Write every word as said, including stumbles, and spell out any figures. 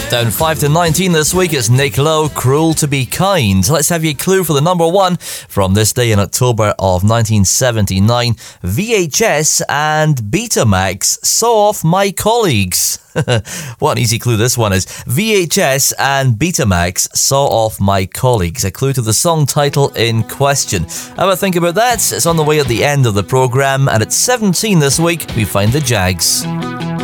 Down five to nineteen this week, it's Nick Lowe, Cruel to Be Kind. Let's have your clue for the number one from this day in October of nineteen seventy-nine. V H S and Betamax saw off my colleagues. What an easy clue this one is. V H S and Betamax saw off my colleagues. A clue to the song title in question. Have a think about that. It's on the way at the end of the programme, and at seventeen this week, we find the Jags.